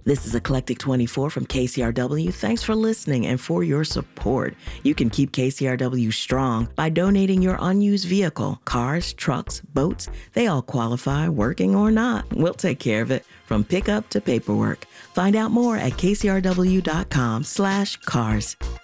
This is Eclectic 24 from KCRW. Thanks for listening and for your support. You can keep KCRW strong by donating your unused vehicle. Cars, trucks, boats, they all qualify, working or not. We'll take care of it from pickup to paperwork. Find out more at kcrw.com/cars.